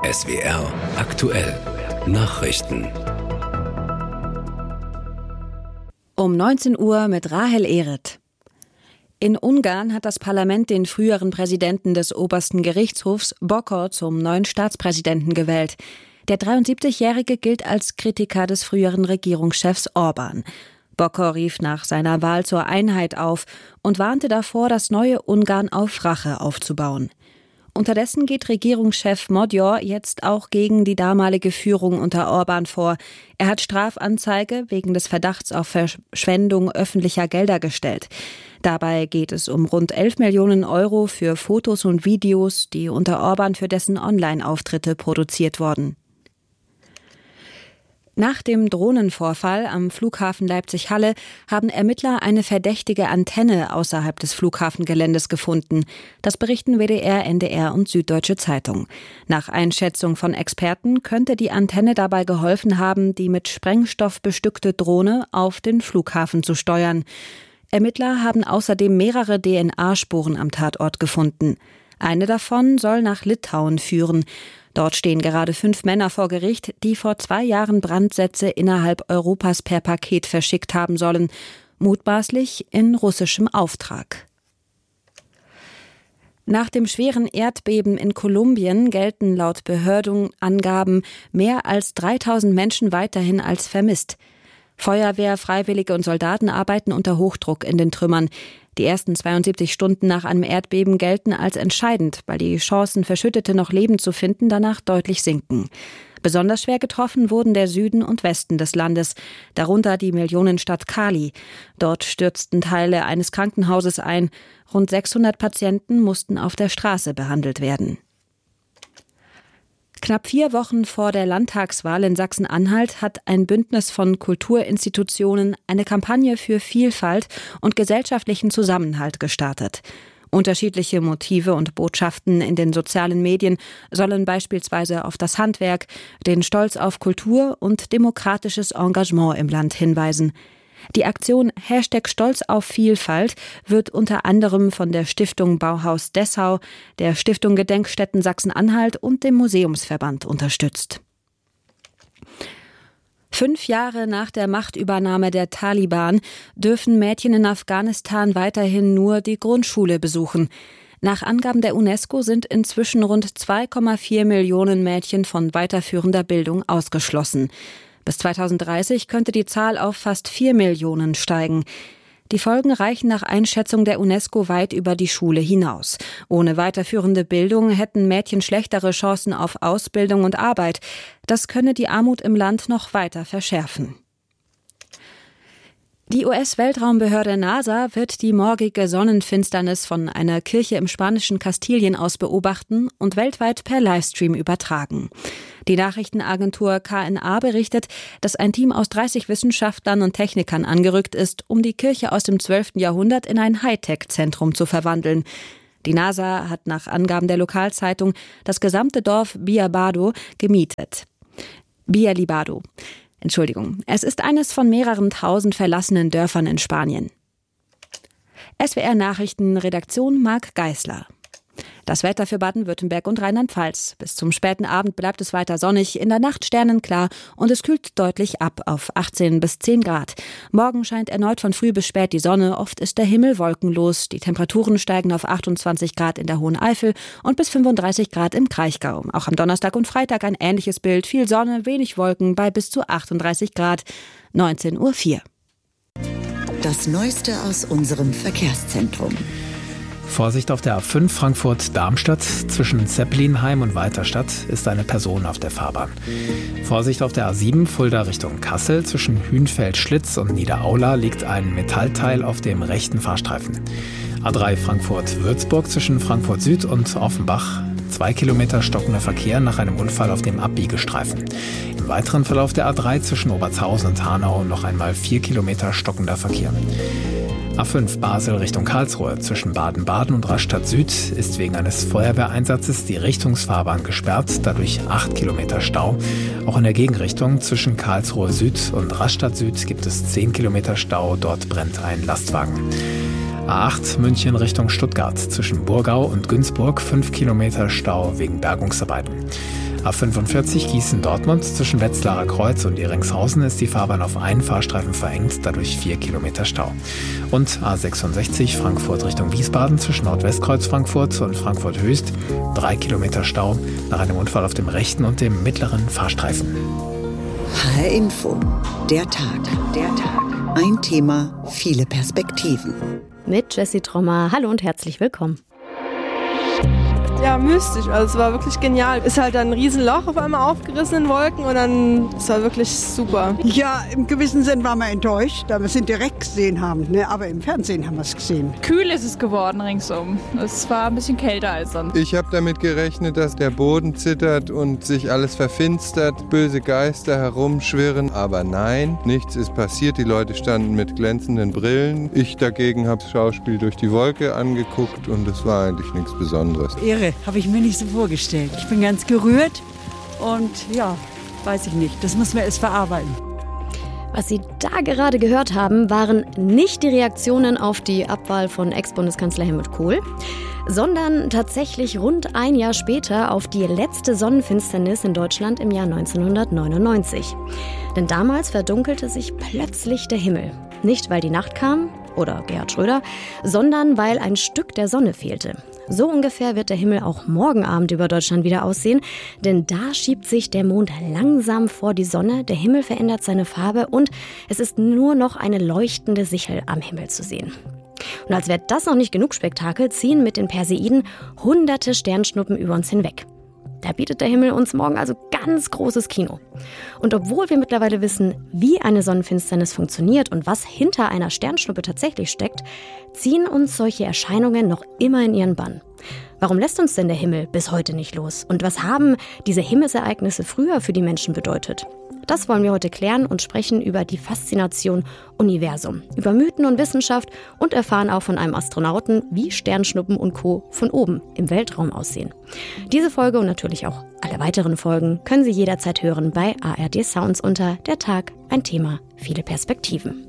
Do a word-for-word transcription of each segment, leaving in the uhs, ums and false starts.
S W R aktuell Nachrichten. Um neunzehn Uhr mit Rahel Ehret. In Ungarn hat das Parlament den früheren Präsidenten des obersten Gerichtshofs Bokor zum neuen Staatspräsidenten gewählt. Der dreiundsiebzigjährige gilt als Kritiker des früheren Regierungschefs Orbán. Bokor rief nach seiner Wahl zur Einheit auf und warnte davor, das neue Ungarn auf Rache aufzubauen. Unterdessen geht Regierungschef Magyar jetzt auch gegen die damalige Führung unter Orbán vor. Er hat Strafanzeige wegen des Verdachts auf Verschwendung öffentlicher Gelder gestellt. Dabei geht es um rund elf Millionen Euro für Fotos und Videos, die unter Orbán für dessen Online-Auftritte produziert wurden. Nach dem Drohnenvorfall am Flughafen Leipzig-Halle haben Ermittler eine verdächtige Antenne außerhalb des Flughafengeländes gefunden. Das berichten W D R, N D R und Süddeutsche Zeitung. Nach Einschätzung von Experten könnte die Antenne dabei geholfen haben, die mit Sprengstoff bestückte Drohne auf den Flughafen zu steuern. Ermittler haben außerdem mehrere D N A-Spuren am Tatort gefunden. Eine davon soll nach Litauen führen. Dort stehen gerade fünf Männer vor Gericht, die vor zwei Jahren Brandsätze innerhalb Europas per Paket verschickt haben sollen, mutmaßlich in russischem Auftrag. Nach dem schweren Erdbeben in Kolumbien gelten laut Behördenangaben mehr als dreitausend Menschen weiterhin als vermisst. Feuerwehr, Freiwillige und Soldaten arbeiten unter Hochdruck in den Trümmern. Die ersten zweiundsiebzig Stunden nach einem Erdbeben gelten als entscheidend, weil die Chancen, Verschüttete noch lebend zu finden, danach deutlich sinken. Besonders schwer getroffen wurden der Süden und Westen des Landes, darunter die Millionenstadt Cali. Dort stürzten Teile eines Krankenhauses ein. Rund sechshundert Patienten mussten auf der Straße behandelt werden. Knapp vier Wochen vor der Landtagswahl in Sachsen-Anhalt hat ein Bündnis von Kulturinstitutionen eine Kampagne für Vielfalt und gesellschaftlichen Zusammenhalt gestartet. Unterschiedliche Motive und Botschaften in den sozialen Medien sollen beispielsweise auf das Handwerk, den Stolz auf Kultur und demokratisches Engagement im Land hinweisen. Die Aktion Hashtag Stolz auf Vielfalt wird unter anderem von der Stiftung Bauhaus Dessau, der Stiftung Gedenkstätten Sachsen-Anhalt und dem Museumsverband unterstützt. Fünf Jahre nach der Machtübernahme der Taliban dürfen Mädchen in Afghanistan weiterhin nur die Grundschule besuchen. Nach Angaben der UNESCO sind inzwischen rund zwei Komma vier Millionen Mädchen von weiterführender Bildung ausgeschlossen. Bis zweitausenddreißig könnte die Zahl auf fast vier Millionen steigen. Die Folgen reichen nach Einschätzung der UNESCO weit über die Schule hinaus. Ohne weiterführende Bildung hätten Mädchen schlechtere Chancen auf Ausbildung und Arbeit. Das könne die Armut im Land noch weiter verschärfen. Die U S-Weltraumbehörde NASA wird die morgige Sonnenfinsternis von einer Kirche im spanischen Kastilien aus beobachten und weltweit per Livestream übertragen. Die Nachrichtenagentur K N A berichtet, dass ein Team aus dreißig Wissenschaftlern und Technikern angerückt ist, um die Kirche aus dem zwölften Jahrhundert in ein Hightech-Zentrum zu verwandeln. Die NASA hat nach Angaben der Lokalzeitung das gesamte Dorf Biabado gemietet. Bialibado. Entschuldigung, es ist eines von mehreren tausend verlassenen Dörfern in Spanien. S W R-Nachrichten, Redaktion Marc Geisler. Das Wetter für Baden-Württemberg und Rheinland-Pfalz. Bis zum späten Abend bleibt es weiter sonnig, in der Nacht sternenklar und es kühlt deutlich ab auf achtzehn bis zehn Grad. Morgen scheint erneut von früh bis spät die Sonne, oft ist der Himmel wolkenlos. Die Temperaturen steigen auf achtundzwanzig Grad in der Hohen Eifel und bis fünfunddreißig Grad im Kraichgau. Auch am Donnerstag und Freitag ein ähnliches Bild, viel Sonne, wenig Wolken bei bis zu achtunddreißig Grad. neunzehn Uhr vier. Das Neueste aus unserem Verkehrszentrum. Vorsicht auf der A fünf Frankfurt-Darmstadt. Zwischen Zeppelinheim und Weiterstadt ist eine Person auf der Fahrbahn. Vorsicht auf der A sieben Fulda Richtung Kassel. Zwischen Hünfeld-Schlitz und Niederaula liegt ein Metallteil auf dem rechten Fahrstreifen. A drei Frankfurt-Würzburg zwischen Frankfurt Süd und Offenbach. Zwei Kilometer stockender Verkehr nach einem Unfall auf dem Abbiegestreifen. Im weiteren Verlauf der A drei zwischen Obertshausen und Hanau noch einmal vier Kilometer stockender Verkehr. A fünf Basel Richtung Karlsruhe. Zwischen Baden-Baden und Rastatt Süd ist wegen eines Feuerwehreinsatzes die Richtungsfahrbahn gesperrt, dadurch acht Kilometer Stau. Auch in der Gegenrichtung zwischen Karlsruhe Süd und Rastatt Süd gibt es zehn Kilometer Stau, dort brennt ein Lastwagen. A acht München Richtung Stuttgart. Zwischen Burgau und Günzburg fünf Kilometer Stau wegen Bergungsarbeiten. A fünfundvierzig Gießen-Dortmund zwischen Wetzlarer Kreuz und Ehringshausen ist die Fahrbahn auf einen Fahrstreifen verengt, dadurch vier Kilometer Stau. Und A sechsundsechzig Frankfurt Richtung Wiesbaden zwischen Nordwestkreuz Frankfurt und Frankfurt Höchst, drei Kilometer Stau nach einem Unfall auf dem rechten und dem mittleren Fahrstreifen. H R Info, der Tag. Der Tag. Ein Thema, viele Perspektiven. Mit Jessie Trommer. Hallo und herzlich willkommen. Ja, mystisch. Also es war wirklich genial. Ist halt ein Riesenloch auf einmal aufgerissen in Wolken und dann, es war wirklich super. Ja, im gewissen Sinn waren wir enttäuscht, da wir es nicht direkt gesehen haben, ne? Aber im Fernsehen haben wir es gesehen. Kühl ist es geworden ringsum. Es war ein bisschen kälter als sonst. Ich habe damit gerechnet, dass der Boden zittert und sich alles verfinstert, böse Geister herumschwirren. Aber nein, nichts ist passiert. Die Leute standen mit glänzenden Brillen. Ich dagegen habe das Schauspiel durch die Wolke angeguckt und es war eigentlich nichts Besonderes. Irre, habe ich mir nicht so vorgestellt. Ich bin ganz gerührt und ja, weiß ich nicht. Das müssen wir erst verarbeiten. Was Sie da gerade gehört haben, waren nicht die Reaktionen auf die Abwahl von Ex-Bundeskanzler Helmut Kohl, sondern tatsächlich rund ein Jahr später auf die letzte Sonnenfinsternis in Deutschland im Jahr neunzehnhundertneunundneunzig. Denn damals verdunkelte sich plötzlich der Himmel. Nicht, weil die Nacht kam oder Gerhard Schröder, sondern weil ein Stück der Sonne fehlte. So ungefähr wird der Himmel auch morgen Abend über Deutschland wieder aussehen, denn da schiebt sich der Mond langsam vor die Sonne, der Himmel verändert seine Farbe und es ist nur noch eine leuchtende Sichel am Himmel zu sehen. Und als wäre das noch nicht genug Spektakel, ziehen mit den Perseiden hunderte Sternschnuppen über uns hinweg. Da bietet der Himmel uns morgen also ganz großes Kino. Und obwohl wir mittlerweile wissen, wie eine Sonnenfinsternis funktioniert und was hinter einer Sternschnuppe tatsächlich steckt, ziehen uns solche Erscheinungen noch immer in ihren Bann. Warum lässt uns denn der Himmel bis heute nicht los? Und was haben diese Himmelsereignisse früher für die Menschen bedeutet? Das wollen wir heute klären und sprechen über die Faszination Universum, über Mythen und Wissenschaft und erfahren auch von einem Astronauten, wie Sternschnuppen und Co. von oben im Weltraum aussehen. Diese Folge und natürlich auch alle weiteren Folgen können Sie jederzeit hören bei A R D Sounds unter Der Tag, ein Thema, viele Perspektiven.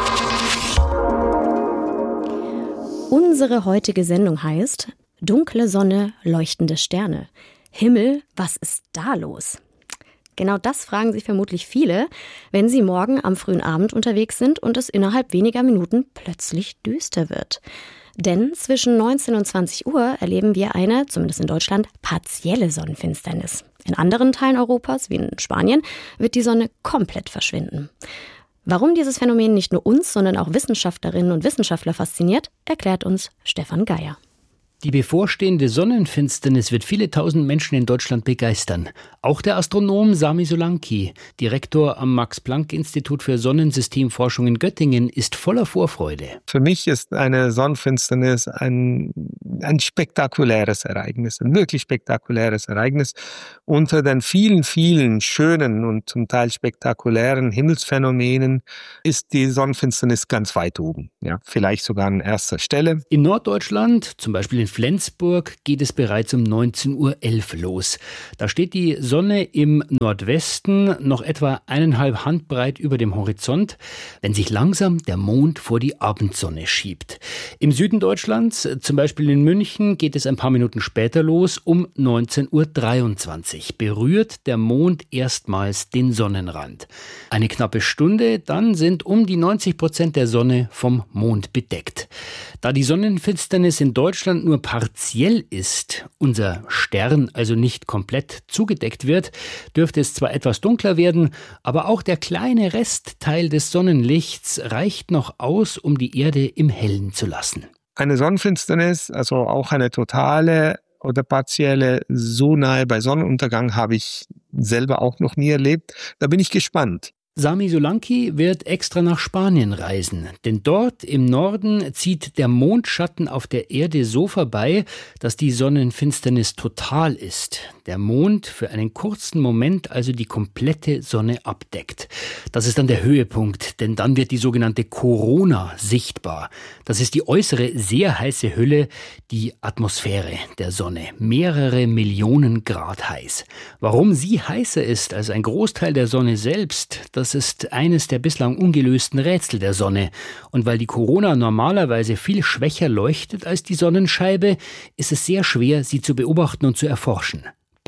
Unsere heutige Sendung heißt Dunkle Sonne, leuchtende Sterne. Himmel, was ist da los? Genau das fragen sich vermutlich viele, wenn sie morgen am frühen Abend unterwegs sind und es innerhalb weniger Minuten plötzlich düster wird. Denn zwischen neunzehn und zwanzig Uhr erleben wir eine, zumindest in Deutschland, partielle Sonnenfinsternis. In anderen Teilen Europas, wie in Spanien, wird die Sonne komplett verschwinden. Warum dieses Phänomen nicht nur uns, sondern auch Wissenschaftlerinnen und Wissenschaftler fasziniert, erklärt uns Stefan Geier. Die bevorstehende Sonnenfinsternis wird viele tausend Menschen in Deutschland begeistern. Auch der Astronom Sami Solanki, Direktor am Max-Planck-Institut für Sonnensystemforschung in Göttingen, ist voller Vorfreude. Für mich ist eine Sonnenfinsternis ein, ein spektakuläres Ereignis, ein wirklich spektakuläres Ereignis. Unter den vielen, vielen schönen und zum Teil spektakulären Himmelsphänomenen ist die Sonnenfinsternis ganz weit oben. Ja, vielleicht sogar an erster Stelle. In Norddeutschland, zum Beispiel in Flensburg, geht es bereits um neunzehn Uhr elf los. Da steht die Sonne im Nordwesten noch etwa eineinhalb Handbreit über dem Horizont, wenn sich langsam der Mond vor die Abendsonne schiebt. Im Süden Deutschlands, zum Beispiel in München, geht es ein paar Minuten später los, um neunzehn Uhr dreiundzwanzig. Berührt der Mond erstmals den Sonnenrand. Eine knappe Stunde, dann sind um die neunzig Prozent der Sonne vom Mond bedeckt. Da die Sonnenfinsternis in Deutschland nur partiell ist, unser Stern also nicht komplett zugedeckt wird, dürfte es zwar etwas dunkler werden, aber auch der kleine Restteil des Sonnenlichts reicht noch aus, um die Erde im Hellen zu lassen. Eine Sonnenfinsternis, also auch eine totale oder partielle, so nahe bei Sonnenuntergang habe ich selber auch noch nie erlebt. Da bin ich gespannt. Sami Solanki wird extra nach Spanien reisen, denn dort im Norden zieht der Mondschatten auf der Erde so vorbei, dass die Sonnenfinsternis total ist. Der Mond für einen kurzen Moment also die komplette Sonne abdeckt. Das ist dann der Höhepunkt, denn dann wird die sogenannte Corona sichtbar. Das ist die äußere, sehr heiße Hülle, die Atmosphäre der Sonne. Mehrere Millionen Grad heiß. Warum sie heißer ist als ein Großteil der Sonne selbst, das ist eines der bislang ungelösten Rätsel der Sonne. Und weil die Corona normalerweise viel schwächer leuchtet als die Sonnenscheibe, ist es sehr schwer, sie zu beobachten und zu erforschen.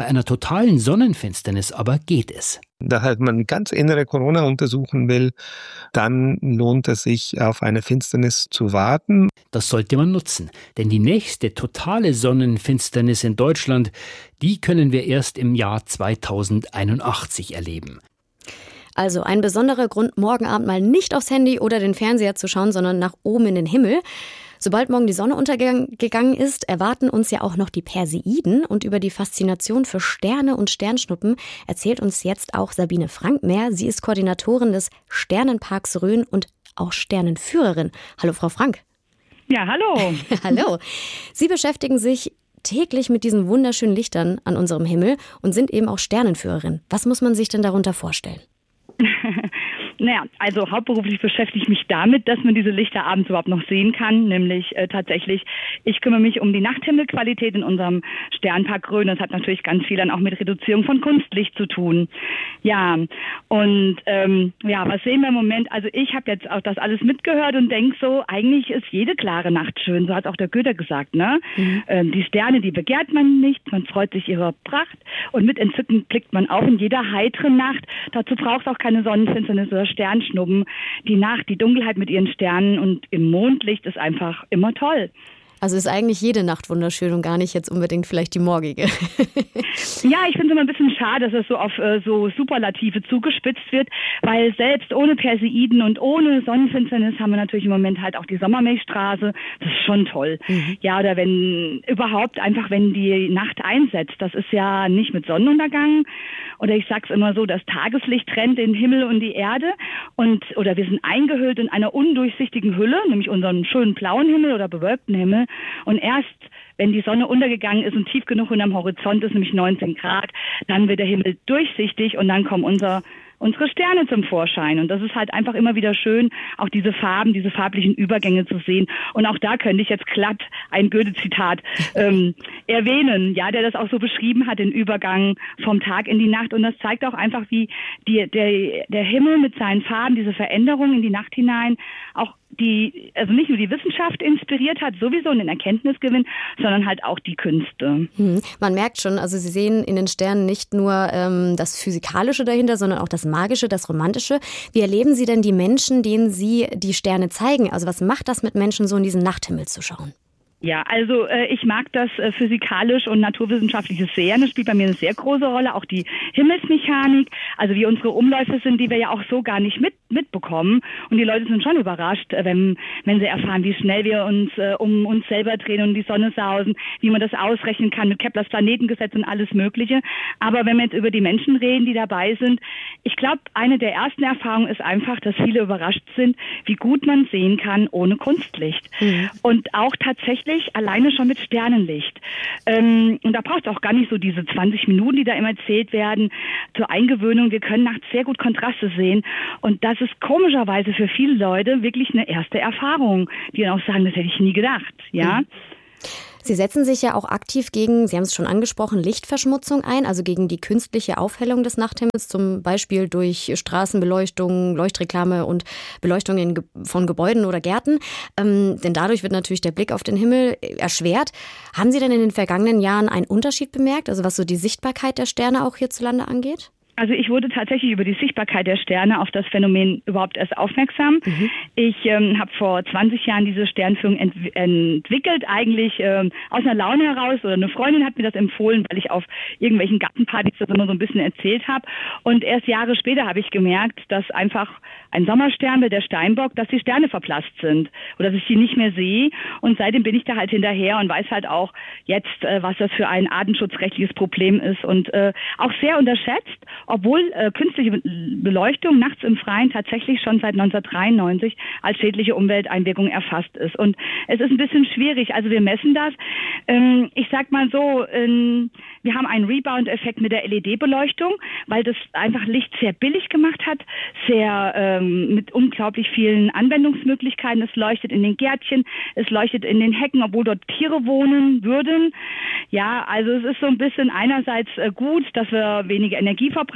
Bei einer totalen Sonnenfinsternis aber geht es. Da halt man ganz innere Corona untersuchen will, dann lohnt es sich, auf eine Finsternis zu warten. Das sollte man nutzen, denn die nächste totale Sonnenfinsternis in Deutschland, die können wir erst im Jahr zweitausendeinundachtzig erleben. Also ein besonderer Grund, morgen Abend mal nicht aufs Handy oder den Fernseher zu schauen, sondern nach oben in den Himmel. Sobald morgen die Sonne untergegangen ist, erwarten uns ja auch noch die Perseiden. Und über die Faszination für Sterne und Sternschnuppen erzählt uns jetzt auch Sabine Frank mehr. Sie ist Koordinatorin des Sternenparks Rhön und auch Sternenführerin. Hallo, Frau Frank. Ja, hallo. Hallo. Sie beschäftigen sich täglich mit diesen wunderschönen Lichtern an unserem Himmel und sind eben auch Sternenführerin. Was muss man sich denn darunter vorstellen? Naja, also hauptberuflich beschäftige ich mich damit, dass man diese Lichter abends überhaupt noch sehen kann, nämlich äh, tatsächlich, ich kümmere mich um die Nachthimmelqualität in unserem Sternpark Rhön. Das hat natürlich ganz viel dann auch mit Reduzierung von Kunstlicht zu tun. Ja, und ähm, ja, was sehen wir im Moment? Also ich habe jetzt auch das alles mitgehört und denke so, eigentlich ist jede klare Nacht schön, so hat auch der Goethe gesagt, ne? Mhm. Ähm, die Sterne, die begehrt man nicht, man freut sich ihrer Pracht und mit Entzücken blickt man auf in jeder heiteren Nacht. Dazu braucht es auch keine Sonnenfinsternis oder Sternschnuppen. Die Nacht, die Dunkelheit mit ihren Sternen und im Mondlicht ist einfach immer toll. Also ist eigentlich jede Nacht wunderschön und gar nicht jetzt unbedingt vielleicht die morgige. Ja, ich finde es immer ein bisschen schade, dass es so auf äh, so Superlative zugespitzt wird, weil selbst ohne Perseiden und ohne Sonnenfinsternis haben wir natürlich im Moment halt auch die Sommermilchstraße. Das ist schon toll. Mhm. Ja, oder wenn überhaupt einfach, wenn die Nacht einsetzt, das ist ja nicht mit Sonnenuntergang. Oder ich sag's immer so, das Tageslicht trennt den Himmel und die Erde und oder wir sind eingehüllt in einer undurchsichtigen Hülle, nämlich unseren schönen blauen Himmel oder bewölkten Himmel. Und erst wenn die Sonne untergegangen ist und tief genug unterm Horizont ist, nämlich neunzehn Grad, dann wird der Himmel durchsichtig und dann kommen unser unsere Sterne zum Vorschein. Und das ist halt einfach immer wieder schön, auch diese Farben, diese farblichen Übergänge zu sehen. Und auch da könnte ich jetzt glatt ein Goethe-Zitat ähm, erwähnen, ja, der das auch so beschrieben hat, den Übergang vom Tag in die Nacht. Und das zeigt auch einfach, wie die, der, der Himmel mit seinen Farben, diese Veränderung in die Nacht hinein, auch die, also nicht nur die Wissenschaft inspiriert hat, sowieso einen Erkenntnisgewinn, sondern halt auch die Künste. Hm. Man merkt schon, also Sie sehen in den Sternen nicht nur ähm, das Physikalische dahinter, sondern auch das Magische, das Romantische. Wie erleben Sie denn die Menschen, denen Sie die Sterne zeigen? Also was macht das mit Menschen, so in diesen Nachthimmel zu schauen? Ja, also äh, ich mag das äh, physikalisch und naturwissenschaftliche sehr. Das spielt bei mir eine sehr große Rolle, auch die Himmelsmechanik, also wie unsere Umläufe sind, die wir ja auch so gar nicht mit mitbekommen. Und die Leute sind schon überrascht, äh, wenn wenn sie erfahren, wie schnell wir uns äh, um uns selber drehen und die Sonne sausen, wie man das ausrechnen kann mit Keplers Planetengesetz und alles Mögliche. Aber wenn wir jetzt über die Menschen reden, die dabei sind, ich glaube, eine der ersten Erfahrungen ist einfach, dass viele überrascht sind, wie gut man sehen kann ohne Kunstlicht. Mhm. Und auch tatsächlich alleine schon mit Sternenlicht. Ähm, und da braucht es auch gar nicht so diese zwanzig Minuten, die da immer erzählt werden, zur Eingewöhnung. Wir können nachts sehr gut Kontraste sehen. Und das ist komischerweise für viele Leute wirklich eine erste Erfahrung, die dann auch sagen, das hätte ich nie gedacht. Ja. Mhm. Sie setzen sich ja auch aktiv gegen, Sie haben es schon angesprochen, Lichtverschmutzung ein, also gegen die künstliche Aufhellung des Nachthimmels, zum Beispiel durch Straßenbeleuchtung, Leuchtreklame und Beleuchtung in, von Gebäuden oder Gärten. Ähm, denn dadurch wird natürlich der Blick auf den Himmel erschwert. Haben Sie denn in den vergangenen Jahren einen Unterschied bemerkt, also was so die Sichtbarkeit der Sterne auch hierzulande angeht? Also ich wurde tatsächlich über die Sichtbarkeit der Sterne auf das Phänomen überhaupt erst aufmerksam. Mhm. Ich ähm, habe vor zwanzig Jahren diese Sternführung ent entwickelt, eigentlich ähm, aus einer Laune heraus. Oder eine Freundin hat mir das empfohlen, weil ich auf irgendwelchen Gartenpartys das immer so ein bisschen erzählt habe. Und erst Jahre später habe ich gemerkt, dass einfach ein Sommerstern, der Steinbock, dass die Sterne verblasst sind oder dass ich die nicht mehr sehe. Und seitdem bin ich da halt hinterher und weiß halt auch jetzt, äh, was das für ein artenschutzrechtliches Problem ist und äh, auch sehr unterschätzt. Obwohl äh, künstliche Beleuchtung nachts im Freien tatsächlich schon seit neunzehnhundertdreiundneunzig als schädliche Umwelteinwirkung erfasst ist. Und es ist ein bisschen schwierig. Also wir messen das. Ähm, ich sag mal so, ähm, wir haben einen Rebound-Effekt mit der L E D-Beleuchtung, weil das einfach Licht sehr billig gemacht hat, sehr ähm, mit unglaublich vielen Anwendungsmöglichkeiten. Es leuchtet in den Gärtchen, es leuchtet in den Hecken, obwohl dort Tiere wohnen würden. Ja, also es ist so ein bisschen einerseits äh, gut, dass wir weniger Energie verbrauchen,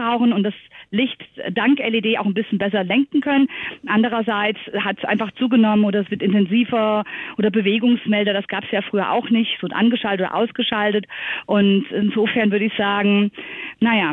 brauchen und das Licht dank L E D auch ein bisschen besser lenken können. Andererseits hat es einfach zugenommen oder es wird intensiver oder Bewegungsmelder, das gab es ja früher auch nicht, es wird angeschaltet oder ausgeschaltet und insofern würde ich sagen, naja.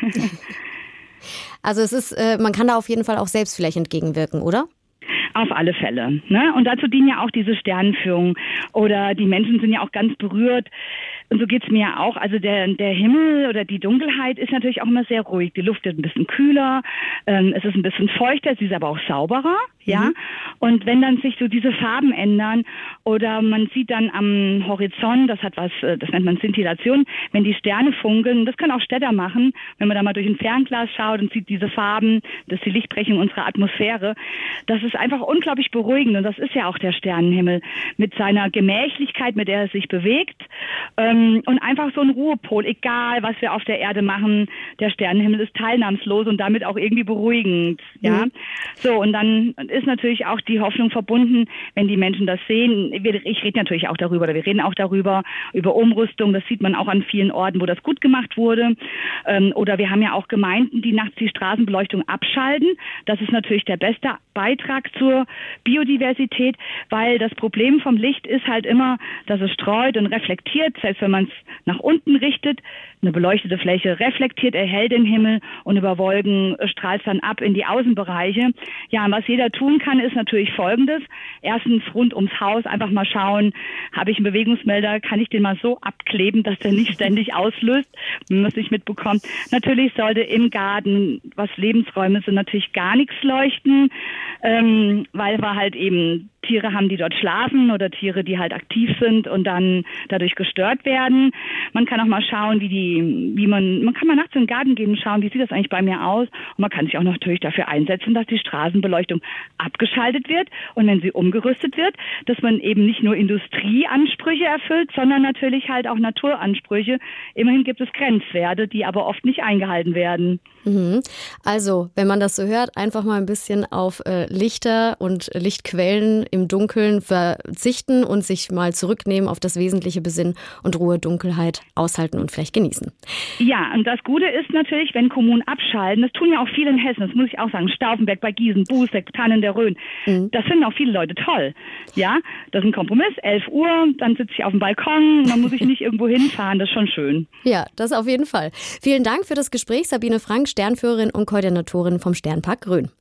Also es ist, äh, man kann da auf jeden Fall auch selbst vielleicht entgegenwirken, oder? Auf alle Fälle. Ne? Und dazu dienen ja auch diese Sternenführungen. Oder die Menschen sind ja auch ganz berührt. Und so geht's mir ja auch. Also der, der Himmel oder die Dunkelheit ist natürlich auch immer sehr ruhig. Die Luft wird ein bisschen kühler, ähm, es ist ein bisschen feuchter, sie ist aber auch sauberer. Ja. Mhm. Und wenn dann sich so diese Farben ändern oder man sieht dann am Horizont, das hat was, das nennt man Szintillation, wenn die Sterne funkeln, das können auch Städter machen, wenn man da mal durch ein Fernglas schaut und sieht diese Farben, das ist die Lichtbrechung unserer Atmosphäre, das ist einfach unglaublich beruhigend und das ist ja auch der Sternenhimmel mit seiner Gemächlichkeit, mit der er sich bewegt ähm, und einfach so ein Ruhepol, egal was wir auf der Erde machen, der Sternenhimmel ist teilnahmslos und damit auch irgendwie beruhigend. Ja, mhm. So und dann ist natürlich auch die Hoffnung verbunden, wenn die Menschen das sehen. Ich rede natürlich auch darüber, oder wir reden auch darüber, über Umrüstung. Das sieht man auch an vielen Orten, wo das gut gemacht wurde. Oder wir haben ja auch Gemeinden, die nachts die Straßenbeleuchtung abschalten. Das ist natürlich der beste Beitrag zur Biodiversität, weil das Problem vom Licht ist halt immer, dass es streut und reflektiert. Selbst wenn man es nach unten richtet, eine beleuchtete Fläche reflektiert, erhellt den Himmel und über Wolken strahlt es dann ab in die Außenbereiche. Ja, und was jeder tun kann, ist natürlich Folgendes. Erstens rund ums Haus einfach mal schauen, habe ich einen Bewegungsmelder, kann ich den mal so abkleben, dass der nicht ständig auslöst, wenn man es nicht mitbekommt. Natürlich sollte im Garten, was Lebensräume sind, natürlich gar nichts leuchten, ähm, weil wir halt eben Tiere haben, die dort schlafen oder Tiere, die halt aktiv sind und dann dadurch gestört werden. Man kann auch mal schauen, wie die, wie man, man kann mal nachts in den Garten gehen und schauen, wie sieht das eigentlich bei mir aus? Und man kann sich auch natürlich dafür einsetzen, dass die Straßenbeleuchtung abgeschaltet wird und wenn sie umgerüstet wird, dass man eben nicht nur Industrieansprüche erfüllt, sondern natürlich halt auch Naturansprüche. Immerhin gibt es Grenzwerte, die aber oft nicht eingehalten werden. Mhm. Also, wenn man das so hört, einfach mal ein bisschen auf äh, Lichter und Lichtquellen im Dunkeln verzichten und sich mal zurücknehmen, auf das Wesentliche besinnen und Ruhe, Dunkelheit aushalten und vielleicht genießen. Ja, und das Gute ist natürlich, wenn Kommunen abschalten, das tun ja auch viele in Hessen, das muss ich auch sagen, Stauffenberg bei Gießen, Buseck, Tannen der Rhön, mhm. das finden auch viele Leute toll. Ja, das ist ein Kompromiss, elf Uhr, dann sitze ich auf dem Balkon, dann muss ich nicht irgendwo hinfahren, das ist schon schön. Ja, das auf jeden Fall. Vielen Dank für das Gespräch, Sabine Frank, Sternführerin und Koordinatorin vom Sternpark Rhön.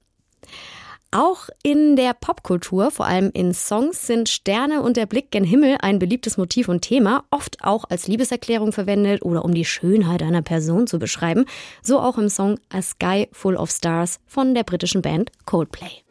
Auch in der Popkultur, vor allem in Songs, sind Sterne und der Blick gen Himmel ein beliebtes Motiv und Thema, oft auch als Liebeserklärung verwendet oder um die Schönheit einer Person zu beschreiben. So auch im Song A Sky Full of Stars von der britischen Band Coldplay.